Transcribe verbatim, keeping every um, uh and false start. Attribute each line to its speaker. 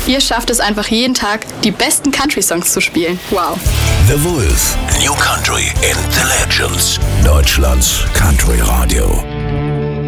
Speaker 1: Ihr schafft es einfach jeden Tag, die besten Country-Songs zu spielen. Wow.
Speaker 2: The Wolf. New Country and the Legends. Deutschlands Country Radio.